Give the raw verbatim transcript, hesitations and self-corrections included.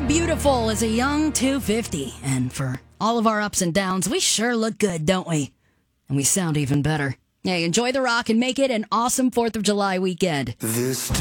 beautiful as a young two fifty. And for all of our ups and downs, we sure look good, don't we? And we sound even better. Hey, enjoy the rock and make it an awesome fourth of July weekend. This